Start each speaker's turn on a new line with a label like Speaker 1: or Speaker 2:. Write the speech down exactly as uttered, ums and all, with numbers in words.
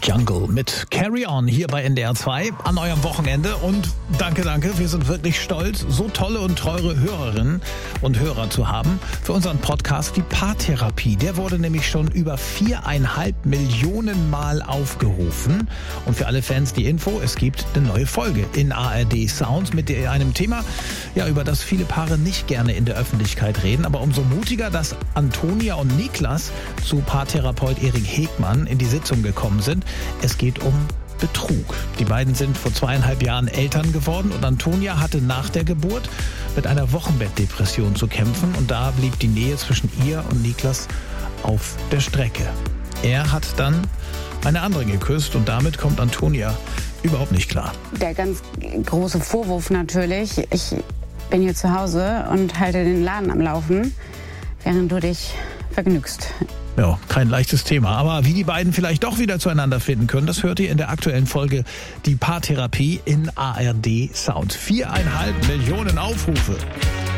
Speaker 1: Jungle mit Carry On hier bei N D R zwei an eurem Wochenende. Und danke, danke, wir sind wirklich stolz, so tolle und teure Hörerinnen und Hörer zu haben für unseren Podcast Die Paartherapie. Der wurde nämlich schon über viereinhalb Millionen Mal aufgerufen. Und für alle Fans die Info, es gibt eine neue Folge in A R D Sound mit einem Thema, ja, über das viele Paare nicht gerne in der Öffentlichkeit reden. Aber umso mutiger, dass Antonia und Niklas zu Paartherapeut Erik Hegmann in die Sitzung gekommen sind. Es geht um Betrug. Die beiden sind vor zweieinhalb Jahren Eltern geworden und Antonia hatte nach der Geburt mit einer Wochenbettdepression zu kämpfen und da blieb die Nähe zwischen ihr und Niklas auf der Strecke. Er hat dann eine andere geküsst und damit kommt Antonia überhaupt nicht klar.
Speaker 2: Der ganz große Vorwurf natürlich, ich bin hier zu Hause und halte den Laden am Laufen, während du dich vergnügst.
Speaker 1: Ja, kein leichtes Thema. Aber wie die beiden vielleicht doch wieder zueinander finden können, das hört ihr in der aktuellen Folge Die Paartherapie in A R D Sound. Viereinhalb Millionen Aufrufe.